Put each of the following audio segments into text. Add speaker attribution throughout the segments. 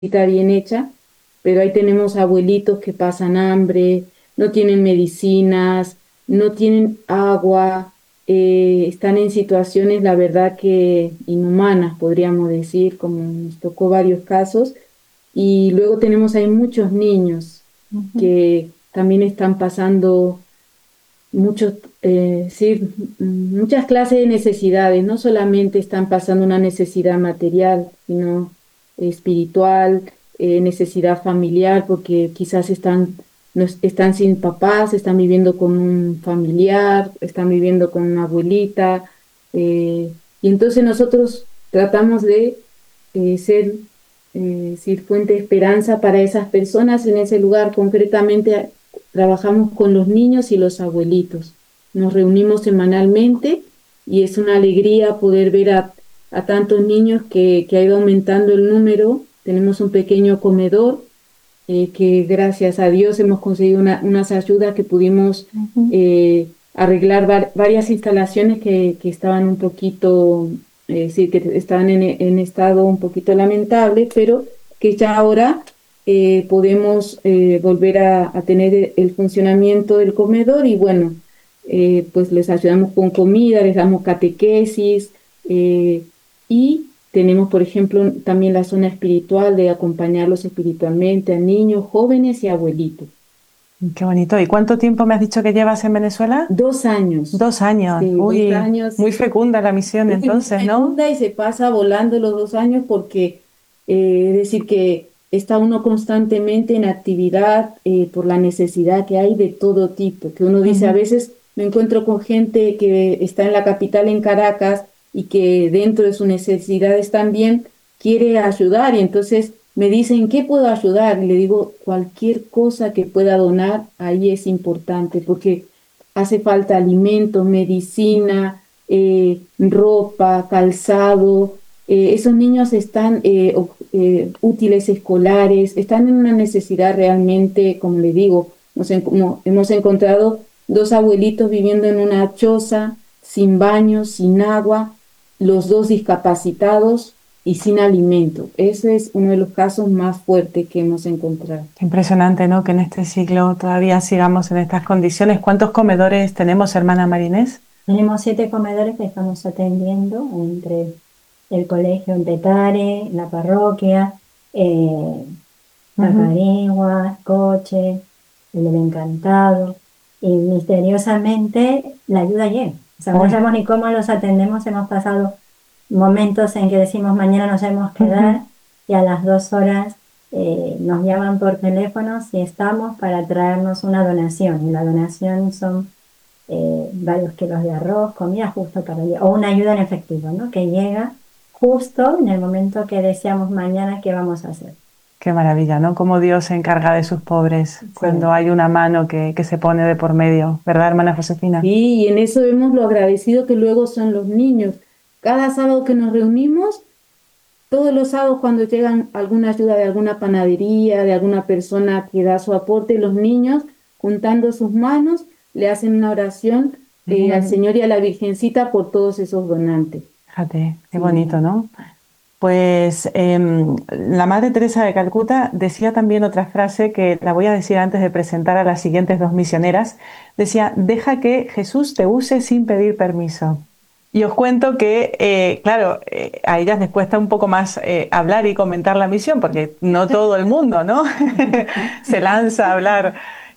Speaker 1: está bien hecha, pero ahí tenemos abuelitos que pasan hambre, no tienen medicinas, no tienen agua, están en situaciones, la verdad que inhumanas, podríamos decir, como nos tocó varios casos. Y luego tenemos ahí muchos niños
Speaker 2: Ujú.
Speaker 1: que también están pasando muchos, sí, muchas clases de necesidades, no solamente están pasando una necesidad material, sino espiritual, necesidad familiar, porque quizás están, están sin papás, están viviendo con un familiar, están viviendo con una abuelita, y entonces nosotros tratamos de ser sí, fuente de esperanza para esas personas en ese lugar. Concretamente, trabajamos con los niños y los abuelitos. Nos reunimos semanalmente y es una alegría poder ver a tantos niños que ha ido aumentando el número. Tenemos un pequeño comedor que gracias a Dios hemos conseguido unas ayudas que pudimos
Speaker 2: Ujú.
Speaker 1: arreglar varias instalaciones que estaban un poquito, sí, que estaban en estado un poquito lamentable, pero que ya ahora podemos volver a tener el funcionamiento del comedor y bueno, pues les ayudamos con comida, les damos catequesis y tenemos, por ejemplo, también la zona espiritual de acompañarlos espiritualmente a niños, jóvenes y abuelitos.
Speaker 2: Qué bonito. ¿Y cuánto tiempo me has dicho que llevas en Venezuela?
Speaker 1: 2 años,
Speaker 2: 2 años.
Speaker 1: sí, dos
Speaker 2: Uy,
Speaker 1: años.
Speaker 2: muy fecunda la misión
Speaker 1: Es muy
Speaker 2: entonces, ¿no?
Speaker 1: fecunda y se pasa volando los 2 años porque es decir que está uno constantemente en actividad por la necesidad que hay de todo tipo, que uno dice, a
Speaker 2: Ujú.
Speaker 1: veces me encuentro con gente que está en la capital, en Caracas, y que dentro de sus necesidades también quiere ayudar y entonces me dicen, ¿qué puedo ayudar? Y le digo, cualquier cosa que pueda donar, ahí es importante porque hace falta alimento, medicina, ropa, calzado. Esos niños están útiles escolares, están en una necesidad realmente, como le digo, como hemos encontrado dos abuelitos viviendo en una choza, sin baño, sin agua, los dos discapacitados y sin alimento. Ese es uno de los casos más fuertes que hemos encontrado.
Speaker 2: Qué impresionante, ¿no? Que en este siglo todavía sigamos en estas condiciones. ¿Cuántos comedores tenemos, hermana Marinés?
Speaker 3: Tenemos 7 comedores que estamos atendiendo entre el colegio en Petare, la parroquia, eh,
Speaker 2: Ujú.
Speaker 3: Tacarigua, Coche, el del Encantado, y misteriosamente la ayuda llega. O sea, no
Speaker 2: Uy.
Speaker 3: sabemos ni cómo los atendemos, hemos pasado momentos en que decimos mañana nos hemos
Speaker 2: Ujú.
Speaker 3: quedar y a las 2 horas nos llaman por teléfono si estamos para traernos una donación. Y la donación son varios kilos de arroz, comida justo para el día, o una ayuda en efectivo, ¿no? Que llega justo en el momento que deseamos mañana qué vamos a hacer.
Speaker 2: Qué maravilla, ¿no? Cómo Dios se encarga de sus pobres cuando
Speaker 3: Sí,
Speaker 2: hay una mano que se pone de por medio, ¿verdad, hermana Josefina?
Speaker 1: Sí, y en eso vemos lo agradecido que luego son los niños. Cada sábado que nos reunimos, todos los sábados cuando llegan alguna ayuda de alguna panadería, de alguna persona que da su aporte, los niños, juntando sus manos, le hacen una oración al Señor y a la Virgencita por todos esos donantes.
Speaker 2: Fíjate, qué bonito,
Speaker 1: Sí.
Speaker 2: ¿no? Pues la Madre Teresa de Calcuta decía también otra frase que la voy a decir antes de presentar a las siguientes dos misioneras. Decía, deja que Jesús te use sin pedir permiso. Y os cuento que, claro, a ellas les cuesta un poco más hablar y comentar la misión, porque no todo el mundo, ¿no? Se lanza a hablar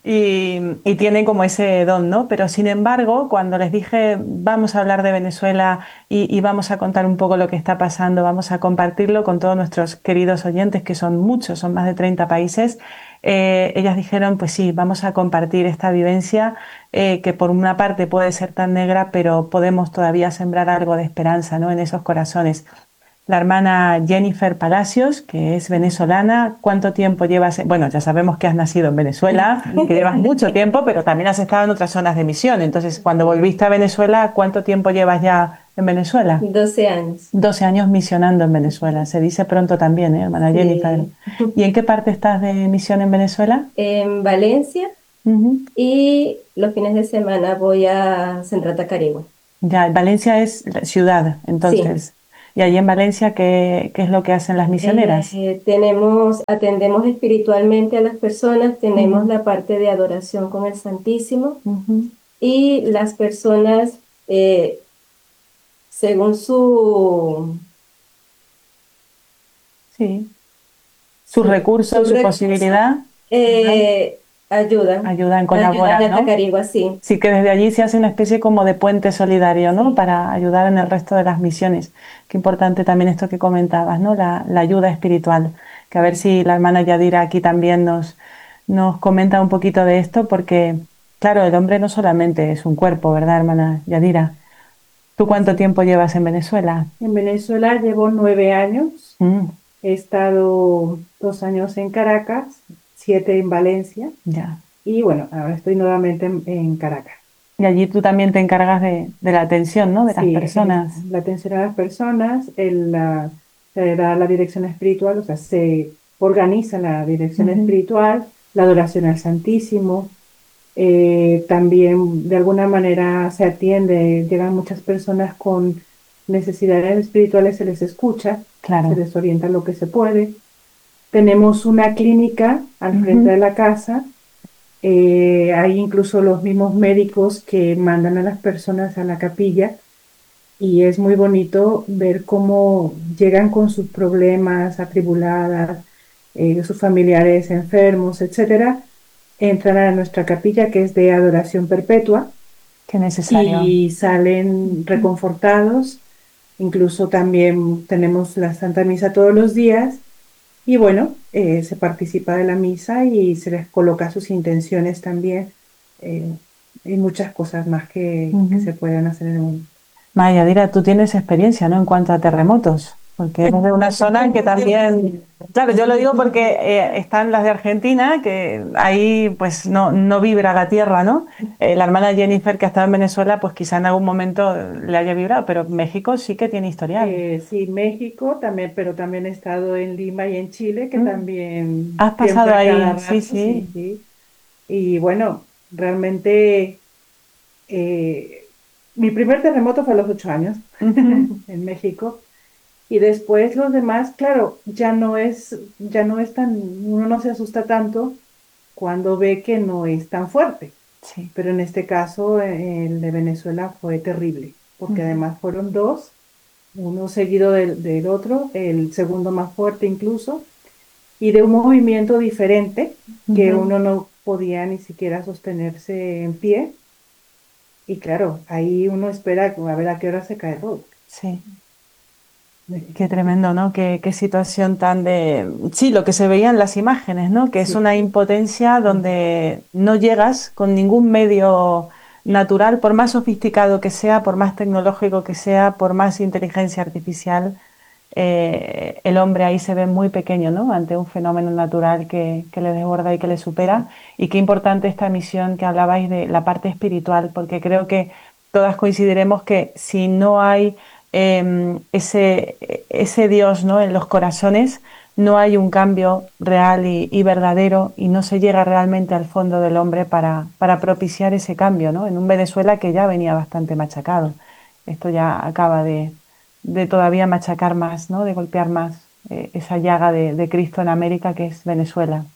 Speaker 2: y tiene como ese don, ¿no? Pero sin embargo, cuando les dije, vamos a hablar de Venezuela y vamos a contar un poco lo que está pasando, vamos a compartirlo con todos nuestros queridos oyentes, que son muchos, son más de 30 países, ellas dijeron, pues sí, vamos a compartir esta vivencia que por una parte puede ser tan negra, pero podemos todavía sembrar algo de esperanza, ¿no? En esos corazones. La hermana Jennifer Palacios, que es venezolana, ¿cuánto tiempo llevas? Bueno, ya sabemos que has nacido en Venezuela, que llevas mucho tiempo, pero también has estado en otras zonas de misión. Entonces, cuando volviste a Venezuela, ¿cuánto tiempo llevas ya en Venezuela?
Speaker 4: 12 años.
Speaker 2: 12 años misionando en Venezuela. Se dice pronto también, hermana Jennifer.
Speaker 4: Sí.
Speaker 2: ¿Y en qué parte estás de misión en Venezuela?
Speaker 4: En Valencia
Speaker 2: Ujú.
Speaker 4: y los fines de semana voy a Central Tacarigua.
Speaker 2: Ya, Valencia es la ciudad,
Speaker 4: Sí,
Speaker 2: entonces. Y allí en Valencia, ¿qué es lo que hacen las misioneras?
Speaker 4: Atendemos espiritualmente a las personas, tenemos
Speaker 2: Ujú,
Speaker 4: la parte de adoración con el Santísimo
Speaker 2: ujú.
Speaker 4: y las personas, eh, según
Speaker 2: Sí, sus
Speaker 4: su,
Speaker 2: recursos,
Speaker 4: su
Speaker 2: su
Speaker 4: rec-
Speaker 2: posibilidad, ayudan,
Speaker 4: eh, ayudan,
Speaker 2: ayudan,
Speaker 4: ayudan
Speaker 2: colaboran,
Speaker 4: a
Speaker 2: ¿no?
Speaker 4: Tacarigua, sí.
Speaker 2: Sí que desde allí se hace una especie como de puente solidario, ¿no?
Speaker 4: Sí.
Speaker 2: Para ayudar en el resto de las misiones. Qué importante también esto que comentabas, ¿no? La ayuda espiritual. Que a ver si la hermana Yadira aquí también nos comenta un poquito de esto, porque, claro, el hombre no solamente es un cuerpo, ¿verdad, hermana Yadira? ¿Tú cuánto
Speaker 1: Así.
Speaker 2: tiempo llevas en Venezuela?
Speaker 1: En Venezuela llevo 9 años.
Speaker 2: Mm,
Speaker 1: He estado 2 años en Caracas, 7 en Valencia
Speaker 2: ya.
Speaker 1: y bueno, ahora estoy nuevamente en Caracas.
Speaker 2: Y allí tú también te encargas de la atención, ¿no? De las
Speaker 1: Sí,
Speaker 2: personas.
Speaker 1: la atención a las personas, se da la dirección espiritual, o sea, se organiza la dirección
Speaker 2: Ujú,
Speaker 1: espiritual, la adoración al Santísimo, también de alguna manera se atiende, llegan muchas personas con necesidades espirituales, se les escucha, se
Speaker 2: claro.
Speaker 1: les orienta lo que se puede. Tenemos una clínica al frente
Speaker 2: Ujú,
Speaker 1: de la casa. Hay incluso los mismos médicos que mandan a las personas a la capilla y es muy bonito ver cómo llegan con sus problemas, atribuladas, sus familiares enfermos, etcétera. Entran a nuestra capilla que es de adoración perpetua
Speaker 2: qué necesario.
Speaker 1: y salen
Speaker 2: Ujú.
Speaker 1: reconfortados. Incluso también tenemos la Santa Misa todos los días y bueno, se participa de la misa y se les coloca sus intenciones también. eh, y muchas cosas más que
Speaker 2: Ujú.
Speaker 1: se pueden hacer en el mundo.
Speaker 2: Maya, Dira, tú tienes experiencia, ¿no? En cuanto a terremotos, porque eres de una zona que también, claro, yo lo digo porque están las de Argentina, que ahí pues no vibra la tierra, ¿no? La hermana Jennifer que ha estado en Venezuela, pues quizá en algún momento le haya vibrado, pero México sí que tiene historial.
Speaker 1: Sí, México también, pero también he estado en Lima y en Chile, que
Speaker 2: Mm.
Speaker 1: también
Speaker 2: Has
Speaker 1: siempre
Speaker 2: pasado
Speaker 1: a cada
Speaker 2: ahí, sí,
Speaker 1: rato, sí,
Speaker 2: sí.
Speaker 1: sí. Y bueno, realmente mi primer terremoto fue a los 8 años
Speaker 2: Ujú.
Speaker 1: en México. Y después los demás, claro, ya no es tan, uno no se asusta tanto cuando ve que no es tan fuerte.
Speaker 2: Sí.
Speaker 1: Pero en este caso, el de Venezuela fue terrible, porque
Speaker 2: Ujú.
Speaker 1: además fueron dos, uno seguido del otro, el segundo más fuerte incluso, y de un movimiento diferente que
Speaker 2: Ujú.
Speaker 1: uno no podía ni siquiera sostenerse en pie. Y claro, ahí uno espera a ver a qué hora se cae todo.
Speaker 2: Sí. Qué tremendo, ¿no? Qué situación tan de... Sí, lo que se veía en las imágenes, ¿no? Que es
Speaker 1: Sí.
Speaker 2: una impotencia donde no llegas con ningún medio natural, por más sofisticado que sea, por más tecnológico que sea, por más inteligencia artificial, el hombre ahí se ve muy pequeño, ¿no? Ante un fenómeno natural que le desborda y que le supera. Y qué importante esta misión que hablabais de la parte espiritual, porque creo que todas coincidiremos que si no hay ese Dios, ¿no? En los corazones, no hay un cambio real y verdadero y no se llega realmente al fondo del hombre para propiciar ese cambio, ¿no? En un Venezuela que ya venía bastante machacado. Esto ya acaba de todavía machacar más, ¿no? De golpear más esa llaga de Cristo en América que es Venezuela.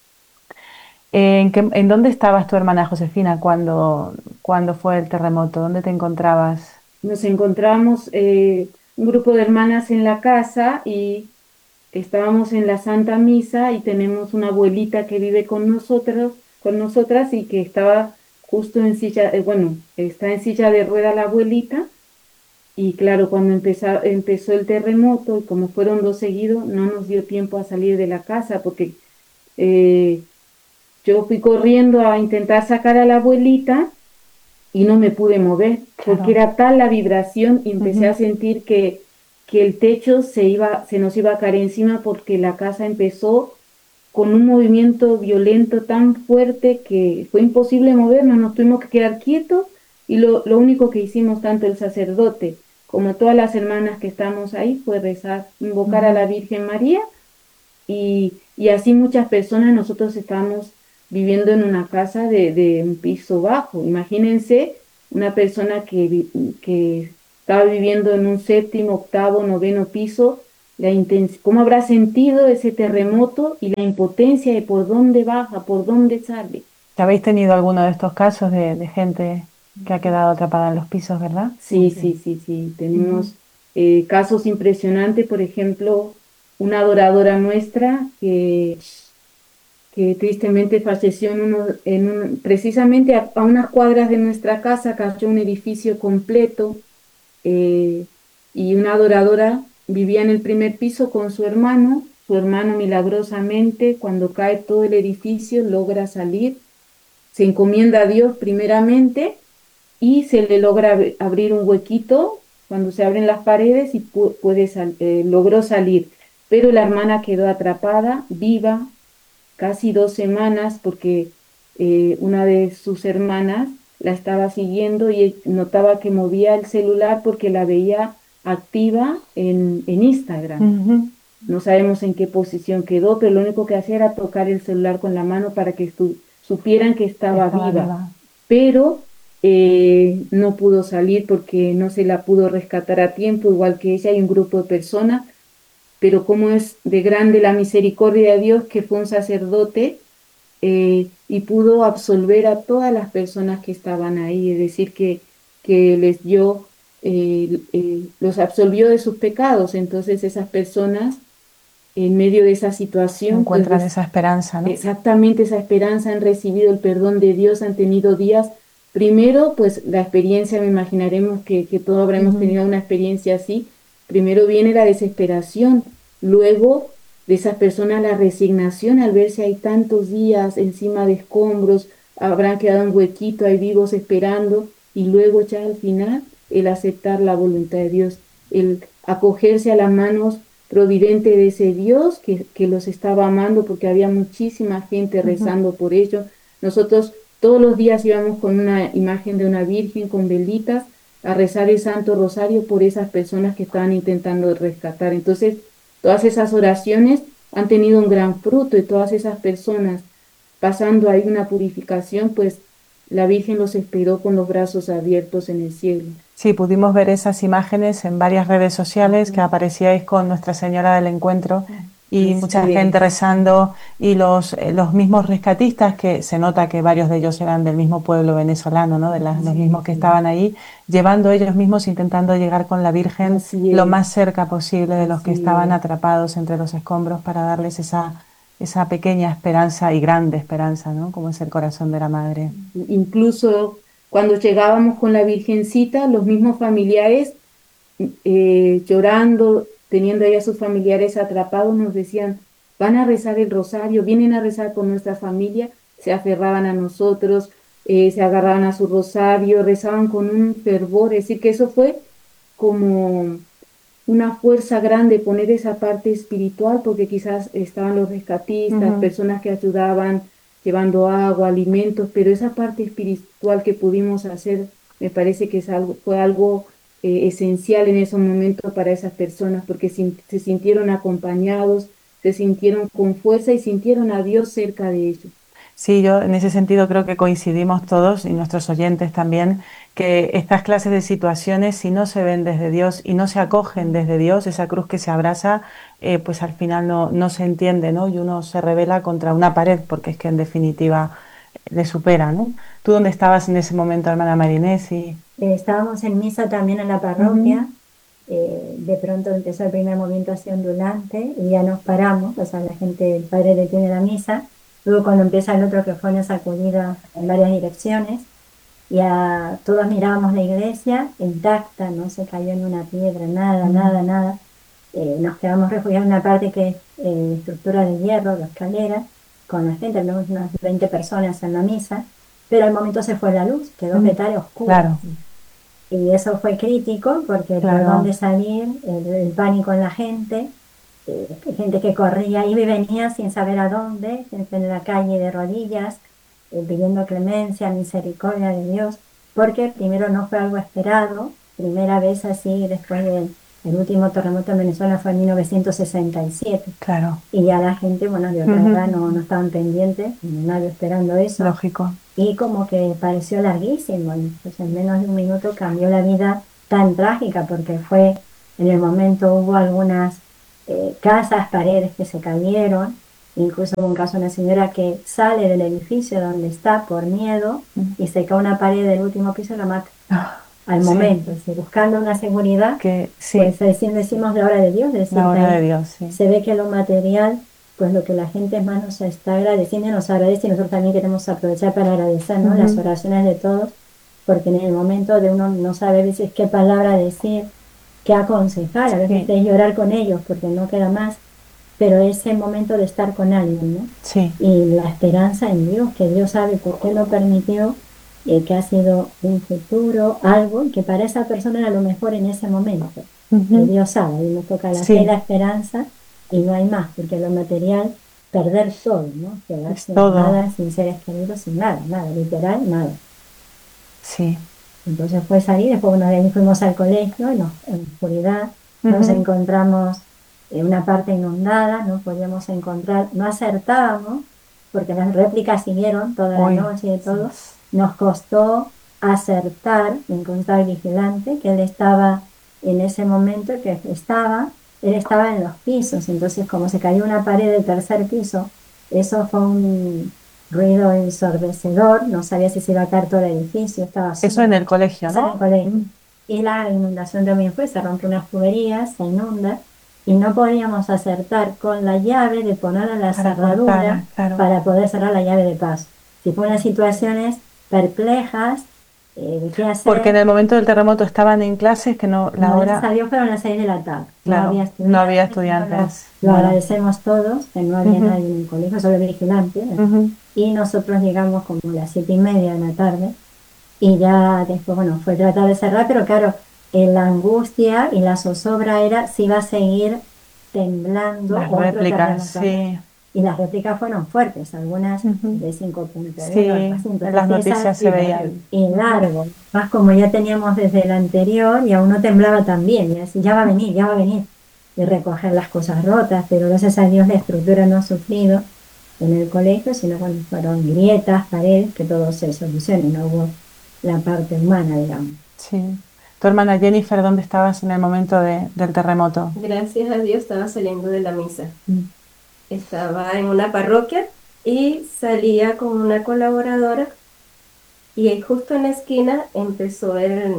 Speaker 2: ¿En dónde estabas tu hermana Josefina cuando fue el terremoto? ¿Dónde te encontrabas?
Speaker 1: Nos encontramos un grupo de hermanas en la casa y estábamos en la Santa Misa y tenemos una abuelita que vive con nosotros, con nosotras y que estaba justo en silla, bueno, está en silla de rueda la abuelita y claro, cuando empezó el terremoto y como fueron dos seguidos, no nos dio tiempo a salir de la casa porque eh, yo fui corriendo a intentar sacar a la abuelita y no me pude mover porque
Speaker 2: Claro.
Speaker 1: era tal la vibración y empecé a
Speaker 2: Ujú.
Speaker 1: sentir que el techo se nos iba a caer encima porque la casa empezó con un movimiento violento tan fuerte que fue imposible movernos, nos tuvimos que quedar quietos y lo único que hicimos, tanto el sacerdote como todas las hermanas que estamos ahí, fue rezar, invocar a
Speaker 2: Ujú.
Speaker 1: la Virgen María y así muchas personas, nosotros estamos viviendo en una casa de un piso bajo. Imagínense una persona que estaba viviendo en un séptimo, octavo, noveno piso, cómo habrá sentido ese terremoto y la impotencia de por dónde baja, por dónde sale.
Speaker 2: ¿Habéis tenido alguno de estos casos de gente que ha quedado atrapada en los pisos, verdad?
Speaker 1: Sí, sí, sí, sí. Tenemos casos impresionantes, por ejemplo, una adoradora nuestra que tristemente falleció precisamente a unas cuadras de nuestra casa, cayó un edificio completo, eh, y una adoradora vivía en el primer piso con su hermano milagrosamente, cuando cae todo el edificio, logra salir, se encomienda a Dios primeramente y se le logra abrir un huequito cuando se abren las paredes y logró salir, pero la hermana quedó atrapada, viva, casi 2 semanas, porque una de sus hermanas la estaba siguiendo y notaba que movía el celular porque la veía activa en Instagram.
Speaker 2: Ujú.
Speaker 1: No sabemos en qué posición quedó, pero lo único que hacía era tocar el celular con la mano para que supieran que estaba
Speaker 2: Estaba
Speaker 1: viva,
Speaker 2: viva.
Speaker 1: pero no pudo salir porque no se la pudo rescatar a tiempo, igual que ella. Hay un grupo de personas, pero como es de grande la misericordia de Dios, que fue un sacerdote y pudo absolver a todas las personas que estaban ahí, es decir, que les dio, los absolvió de sus pecados. Entonces esas personas, en medio de esa situación, pues
Speaker 2: Encuentran esa esperanza, ¿no?
Speaker 1: exactamente esa esperanza, han recibido el perdón de Dios, han tenido días. Primero, pues la experiencia, me imaginaremos que todos habremos
Speaker 2: Ujú.
Speaker 1: tenido una experiencia así. Primero viene la desesperación, luego de esas personas la resignación al verse hay tantos días encima de escombros, habrán quedado un huequito ahí vivos esperando, y luego ya al final el aceptar la voluntad de Dios, el acogerse a las manos providente de ese Dios que los estaba amando, porque había muchísima gente
Speaker 2: Ujú.
Speaker 1: rezando por ellos. Nosotros todos los días íbamos con una imagen de una virgen con velitas a rezar el Santo Rosario por esas personas que estaban intentando rescatar. Entonces, todas esas oraciones han tenido un gran fruto, y todas esas personas pasando ahí una purificación, pues la Virgen los esperó con los brazos abiertos en el cielo.
Speaker 2: Sí, pudimos ver esas imágenes en varias redes sociales que aparecíais con Nuestra Señora del Encuentro y mucha
Speaker 1: Sí,
Speaker 2: gente rezando y los mismos rescatistas, que se nota que varios de ellos eran del mismo pueblo venezolano, ¿no? Los mismos que estaban ahí, llevando ellos mismos, intentando llegar con la Virgen
Speaker 1: así
Speaker 2: lo
Speaker 1: es,
Speaker 2: más cerca posible de los que
Speaker 1: así
Speaker 2: estaban
Speaker 1: es.
Speaker 2: atrapados entre los escombros para darles esa pequeña esperanza y grande esperanza, ¿no? Como es el corazón de la Madre.
Speaker 1: Incluso cuando llegábamos con la Virgencita, los mismos familiares, llorando, teniendo ahí a sus familiares atrapados, nos decían, van a rezar el rosario, vienen a rezar con nuestra familia, se aferraban a nosotros, se agarraban a su rosario, rezaban con un fervor. Es decir, que eso fue como una fuerza grande poner esa parte espiritual, porque quizás estaban los rescatistas,
Speaker 2: Ujú.
Speaker 1: personas que ayudaban llevando agua, alimentos, pero esa parte espiritual que pudimos hacer, me parece que fue algo esencial en esos momentos para esas personas, porque se sintieron acompañados, se sintieron con fuerza y sintieron a Dios cerca de ellos.
Speaker 2: Sí, yo en ese sentido creo que coincidimos todos y nuestros oyentes también, que estas clases de situaciones, si no se ven desde Dios y no se acogen desde Dios, esa cruz que se abraza, pues al final no se entiende, ¿no? Y uno se revela contra una pared, porque es que en definitiva le supera, ¿no? ¿Tú dónde estabas en ese momento, hermana Marinés? Y...
Speaker 3: Estábamos en misa también en la
Speaker 2: Ujú.
Speaker 3: parroquia. De pronto empezó el primer movimiento así ondulante y ya nos paramos, o sea, la gente, el padre detiene la misa. Luego cuando empieza el otro, que fue una sacudida en varias direcciones, ya todos mirábamos la iglesia intacta, no se cayó en una piedra, nada, nada, nada. Nos quedamos refugiados en una parte que es estructura de hierro, de escalera, con la gente, tenemos unas 20 personas en la misa, pero al momento se fue la luz, quedó
Speaker 2: Mm.
Speaker 3: total oscura.
Speaker 2: Claro,
Speaker 3: Y eso fue crítico porque por
Speaker 2: claro.
Speaker 3: dónde salir, el pánico en la gente, gente que corría, iba y venía sin saber a dónde, gente en la calle de rodillas, pidiendo clemencia, misericordia de Dios, porque primero no fue algo esperado, primera vez así después del el último terremoto en Venezuela fue en 1967.
Speaker 2: Claro,
Speaker 3: Y ya la gente, bueno, de otra
Speaker 2: ujú.
Speaker 3: edad no estaban pendientes, nadie esperando eso.
Speaker 2: Lógico.
Speaker 3: Y como que pareció larguísimo, y pues en menos de un minuto cambió la vida tan trágica porque fue, en el momento hubo algunas casas, paredes que se cayeron, incluso hubo un caso de una señora que sale del edificio donde está por miedo y se cae una pared del último piso y la mata
Speaker 2: Ah,
Speaker 3: al
Speaker 2: sí,
Speaker 3: momento, es decir, buscando una seguridad,
Speaker 2: que
Speaker 3: pues
Speaker 2: sí,
Speaker 3: decimos la hora de Dios, es decir,
Speaker 2: la
Speaker 3: que
Speaker 2: obra de
Speaker 3: ahí
Speaker 2: Dios, sí.
Speaker 3: se ve que lo material, pues lo que la gente más nos está agradeciendo, nos agradece y nosotros también queremos aprovechar para agradecer, ¿no? Las oraciones de todos, porque en el momento de uno no sabe a veces qué palabra decir, qué aconsejar, a veces
Speaker 2: Sí,
Speaker 3: es llorar con ellos porque no queda más, pero es el momento de estar con alguien, ¿no?
Speaker 2: sí.
Speaker 3: Y la esperanza en Dios, que Dios sabe por qué lo permitió, que ha sido un futuro, algo que para esa persona era lo mejor en ese momento, que
Speaker 2: Ujú,
Speaker 3: Dios sabe, y nos toca la fe y
Speaker 2: sí,
Speaker 3: la esperanza, y no hay más, porque lo material, perder todo, ¿no? Quedar
Speaker 2: es
Speaker 3: sin
Speaker 2: todo,
Speaker 3: nada, sin seres queridos, sin nada, nada, literal, nada.
Speaker 2: sí.
Speaker 3: Entonces fue salir, después bueno, de ahí fuimos al colegio, y en oscuridad, nos
Speaker 2: Ujú,
Speaker 3: encontramos en una parte inundada, no podíamos encontrar, no acertábamos, porque las réplicas siguieron toda la
Speaker 2: uy,
Speaker 3: noche y
Speaker 2: sí.
Speaker 3: todo, nos costó acertar, encontrar al vigilante, que él estaba en ese momento, él estaba en los pisos, entonces como se cayó una pared del tercer piso, eso fue un ruido ensordecedor, no sabía si se iba a caer todo el edificio, estaba
Speaker 2: Eso
Speaker 3: solo
Speaker 2: en el colegio,
Speaker 3: en el
Speaker 2: ¿no?
Speaker 3: colegio. Y la inundación también fue, se rompió unas tuberías, se inunda, y no podíamos acertar con la llave de poner a la
Speaker 2: Para
Speaker 3: cerradura
Speaker 2: cortar, claro.
Speaker 3: para poder cerrar la llave de paso. Si fue unas situaciones perplejas, de qué
Speaker 2: Porque en
Speaker 3: hacer.
Speaker 2: el momento del terremoto estaban en clases que no, la
Speaker 3: No, gracias a
Speaker 2: hora,
Speaker 3: Dios fueron las 6 de la tarde. No había
Speaker 2: claro, no había
Speaker 3: estudiantes, eso
Speaker 2: estudiantes.
Speaker 3: lo
Speaker 2: Bueno,
Speaker 3: agradecemos todos, que no había
Speaker 2: ujú,
Speaker 3: nadie en el colegio, solo el vigilante.
Speaker 2: ujú,
Speaker 3: Y nosotros llegamos como a las 7:30 de la tarde y ya después, bueno, fue tratar de cerrar, pero claro, la angustia y la zozobra era si iba a seguir temblando
Speaker 2: las
Speaker 3: otro
Speaker 2: réplicas,
Speaker 3: terremoto más.
Speaker 2: sí.
Speaker 3: Y las réplicas fueron fuertes, algunas
Speaker 2: Ujú,
Speaker 3: de 5,1, algo
Speaker 2: sí,
Speaker 3: así.
Speaker 2: en las
Speaker 3: Entonces,
Speaker 2: noticias se veían.
Speaker 3: y
Speaker 2: Ujú,
Speaker 3: largo, más como ya teníamos desde el anterior y aún no temblaba tan bien, y así, ya va a venir, ya va a venir. Y recoger las cosas rotas, pero gracias a Dios la estructura no ha sufrido en el colegio, sino cuando fueron grietas, paredes, que todo se solucionó, no hubo la parte humana, digamos.
Speaker 2: sí. Tu hermana Jennifer, ¿dónde estabas en el momento del terremoto?
Speaker 4: Gracias a Dios estaba saliendo de la misa.
Speaker 2: Mm,
Speaker 4: Estaba en una parroquia y salía con una colaboradora y ahí justo en la esquina empezó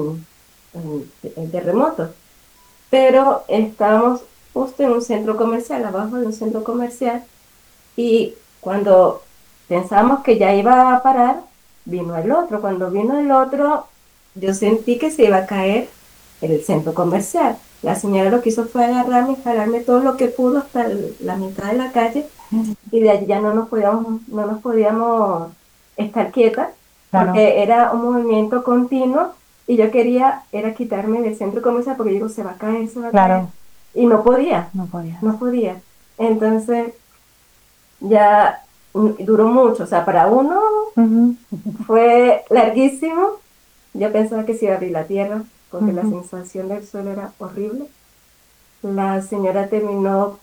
Speaker 4: el terremoto. Pero estábamos justo en un centro comercial, abajo de un centro comercial, y cuando pensábamos que ya iba a parar, vino el otro. Cuando vino el otro, yo sentí que se iba a caer el centro comercial. La señora lo que hizo fue agarrarme y jalarme todo lo que pudo hasta la mitad de la calle, y de allí ya no nos podíamos estar quietas,
Speaker 2: claro,
Speaker 4: porque era un movimiento continuo y yo quería era quitarme del centro comercial porque digo, se va a caer, se va a caer.
Speaker 2: claro,
Speaker 4: Y no podía,
Speaker 2: no podías.
Speaker 4: no podía. Entonces ya duró mucho, o sea, para uno
Speaker 2: Ujú,
Speaker 4: fue larguísimo. Yo pensaba que se iba a abrir la tierra porque la
Speaker 2: ujú.
Speaker 4: sensación del suelo era horrible. La señora terminó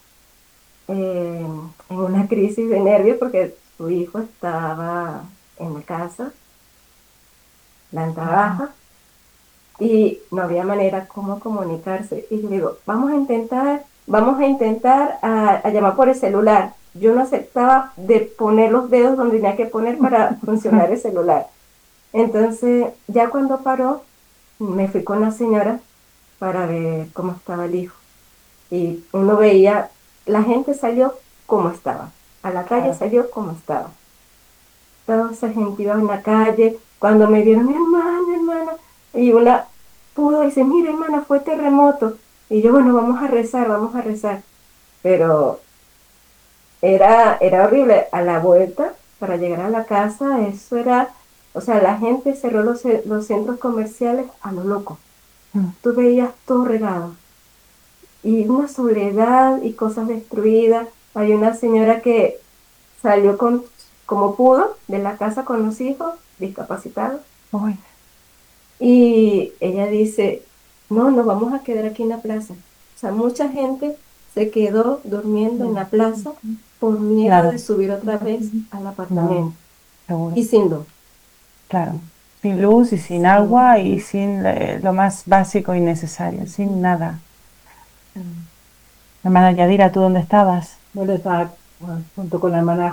Speaker 4: en una crisis de nervios porque su hijo estaba en la casa, planta
Speaker 2: Claro,
Speaker 4: baja, y no había manera como comunicarse. Y yo digo, vamos a intentar a llamar por el celular. Yo no aceptaba de poner los dedos donde tenía que poner para funcionar el celular. Entonces, ya cuando paró, me fui con la señora para ver cómo estaba el hijo. Y uno veía, la gente salió como estaba, a la calle
Speaker 2: claro.
Speaker 4: salió como estaba. Todos se gentíos en la calle, cuando me vieron, mi hermana, y una pudo decir, mira hermana, fue terremoto. Y yo, bueno, vamos a rezar, vamos a rezar. Pero era horrible. A la vuelta, para llegar a la casa, eso era, o sea, la gente cerró los centros comerciales a lo loco.
Speaker 2: Mm,
Speaker 4: Tú veías todo regado y una soledad y cosas destruidas. Hay una señora que salió como pudo de la casa con los hijos discapacitados
Speaker 2: uy,
Speaker 4: y ella dice, no, nos vamos a quedar aquí en la plaza. O sea, mucha gente se quedó durmiendo en la plaza por miedo de
Speaker 2: claro,
Speaker 4: subir otra vez al
Speaker 2: no,
Speaker 4: apartamento
Speaker 2: seguro,
Speaker 4: y sin luz.
Speaker 2: claro. sin luz y sin agua y sin lo más básico y necesario, sin nada. Hermana Yadira, ¿tú dónde estabas?
Speaker 5: Yo le estaba junto con la hermana